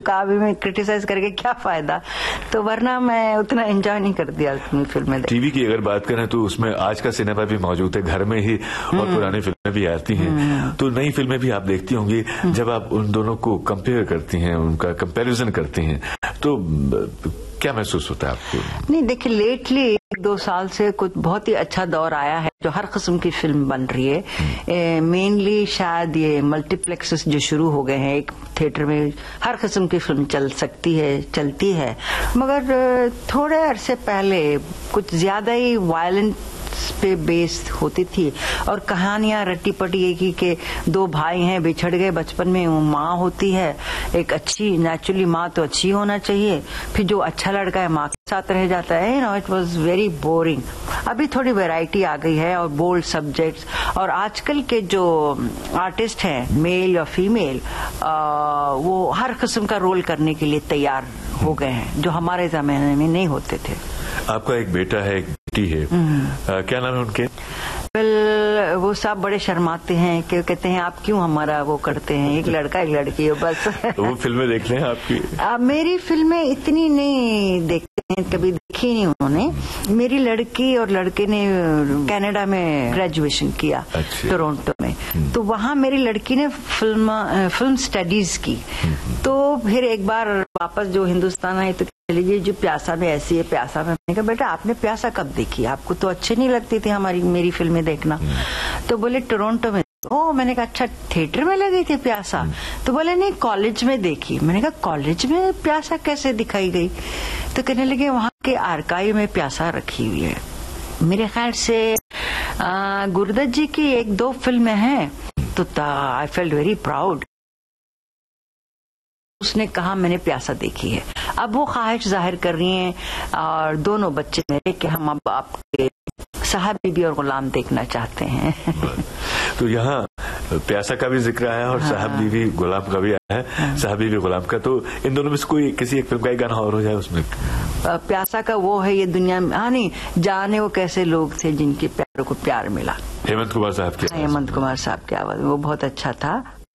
का भी मैं क्रिटिसाइज करके क्या फायदा, तो वरना मैं उतना एंजॉय नहीं करती अपनी फिल्में। टीवी की अगर बात करें तो उसमें आज का सिनेमा भी मौजूद है, घर में ही, और पुरानी फिल्में भी आती हैं, तो नई फिल्में भी आप देखती होंगी। जब आप उन दोनों को कंपेयर करती हैं, उनका कंपैरिजन करती हैं, तो क्या महसूस होता है आपको? नहीं, देखिए लेटली 1-2 साल से कुछ बहुत ही अच्छा दौर आया है जो हर किस्म की फिल्म बन रही है। मेनली शायद ये मल्टीप्लेक्सेस जो शुरू हो गए हैं, एक थिएटर में हर किस्म की फिल्म चलती है, मगर थोड़े अरसे पहले कुछ ज्यादा ही वायलेंट पे बेस्ड होती थी, और कहानियां रट्टी पटी एक ही के 2 भाई हैं, बिछड़ गए बचपन में, वो माँ होती है एक अच्छी, नेचुरली माँ तो अच्छी होना चाहिए, फिर जो अच्छा लड़का है माँ के साथ रह जाता है। It was very boring. अभी थोड़ी वैरायटी आ गई है और बोल्ड सब्जेक्ट्स, और आजकल के जो आर्टिस्ट हैं मेल या फीमेल, वो हर किस्म का रोल करने के लिए तैयार हो गए हैं, जो हमारे जमाने में नहीं होते थे। आपका एक बेटा है, एक बेटी है, क्या नाम है उनके? वो सब बड़े शर्माते हैं कि कहते हैं आप क्यों हमारा वो करते हैं, एक लड़का एक लड़की है बस। वो फिल्में देखते हैं आपकी? मेरी फिल्में इतनी नहीं देखते हैं, कभी देखी नहीं उन्होंने। मेरी लड़की और लड़के ने कनाडा में ग्रेजुएशन किया, टोरंटो में, तो वहाँ मेरी लड़की ने फिल्म स्टडीज की। तो फिर एक बार वापस जो हिंदुस्तान आई तो लीजिए जो प्यासा में ऐसी है, प्यासा में। मैंने कहा बेटा आपने प्यासा कब देखी, आपको तो अच्छे नहीं लगती थी मेरी फिल्में देखना। तो बोले टोरंटो में। मैंने कहा अच्छा थिएटर में लगी थी प्यासा? तो बोले नहीं कॉलेज में देखी। मैंने कहा कॉलेज में प्यासा कैसे दिखाई गई? तो कहने लगे वहाँ के आर्काइव में प्यासा रखी हुई है। मेरे ख्याल से गुरुदत्त जी की 1-2 फिल्में हैं, तो आई फेल्ट वेरी प्राउड। उसने कहा मैंने प्यासा देखी है। अब वो ख्वाहिश जाहिर कर रही हैं, और दोनों बच्चे मेरे कि हम अब आपके साहब बीबी और गुलाम देखना चाहते हैं। तो यहाँ प्यासा का भी जिक्र आया और साहब बीबी गुलाम का भी आया है। साहब बीबी गुलाम का, तो इन दोनों में से कोई किसी एक फिल्म का एक गाना और हो जाए उसमें? प्यासा का वो है ये दुनिया में, नहीं जाने वो कैसे लोग थे जिनके प्यारों को प्यार मिला। हेमंत कुमार साहब की आवाज। हेमंत कुमार साहब की आवाज, वो बहुत अच्छा था।